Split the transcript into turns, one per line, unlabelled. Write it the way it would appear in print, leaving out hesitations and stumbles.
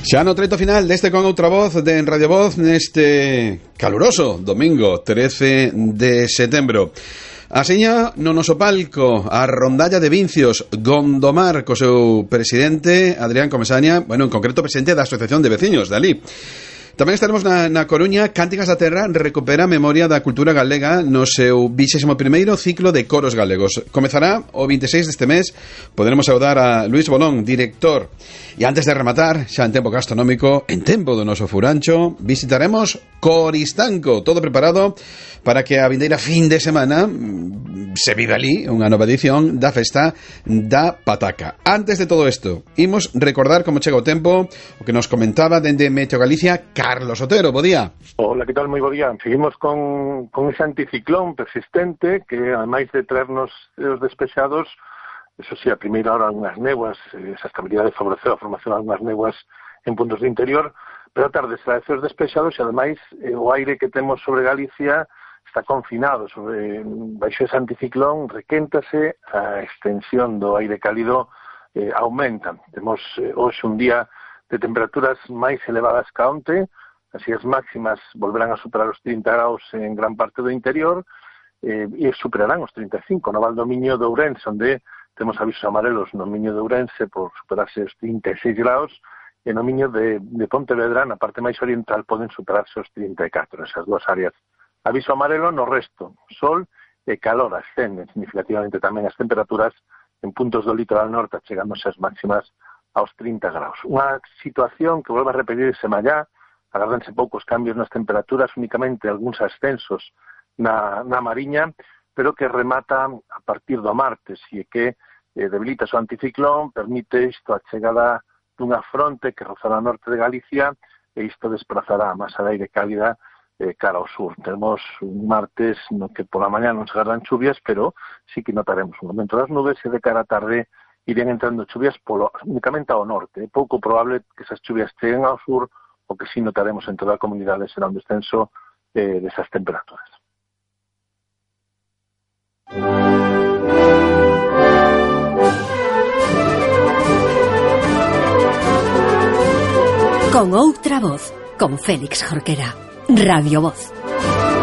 Xa no treito final deste Con Outra Voz de Radio Voz neste caluroso domingo 13 de setembro. Aseña no noso palco a rondalla de Vincios Gondomar co seu presidente Adrián Comesaña, bueno, en concreto presidente da Asociación de Veciños de alí. Tamén estaremos na Coruña. Cánticas da Terra recupera a memoria da cultura galega no seu 21º ciclo de coros galegos. Comezará o 26 deste mes. Poderemos saudar a Luis Bolón, director. E antes de rematar, xa en tempo gastronómico, en tempo do noso furancho, visitaremos Coristanco, todo preparado para que a vindeira fin de semana se vive ali unha nova edición da Festa da Pataca. Antes de todo isto, imos recordar como chega o tempo, o que nos comentaba dende Meteo Galicia Carlos Otero. Bo día.
Hola, que tal? Moi bo día. Seguimos con ese anticiclón persistente que, ademais de traernos os despexados, eso sí, a primeira hora algunhas néguas, esa estabilidade favoreceu a formación de algunhas néguas en puntos do interior, pero a tarde será de os despexados e, ademais, o aire que temos sobre Galicia está confinado baixo ese anticiclón, requéntase, a extensión do aire cálido aumenta. Temos hoxe un día de temperaturas máis elevadas que onte, así as máximas volverán a superar os 30 graus en gran parte do interior e superarán os 35 no Val do Miño de Ourense, onde temos avisos amarelos no Miño de Ourense por superarse os 36 graus e no Miño de Pontevedra, na parte máis oriental, poden superarse os 34, esas dúas áreas. Aviso amarelo no resto, sol e calor ascenden significativamente tamén as temperaturas en puntos do litoral norte, chegándose as máximas aos 30 graus. Unha situación que volve a repetirse mallá, agardanse poucos cambios nas temperaturas, únicamente algúns ascensos na Mariña, pero que remata a partir do martes e que debilita o anticiclón, permite isto a chegada dunha fronte que rozará o norte de Galicia e isto desplazará a masa de aire cálida cara ao sur. Temos un martes no que pola mañá non se agardan chuvias, pero sí que notaremos un aumento das nubes e de cara á tarde irían entrando chuvias únicamente ao norte. É pouco probable que esas chuvias cheguen ao sur, o que sí notaremos en toda a comunidade será un descenso desas temperaturas.
Con Outra Voz, con Félix Jorquera. Radio Voz.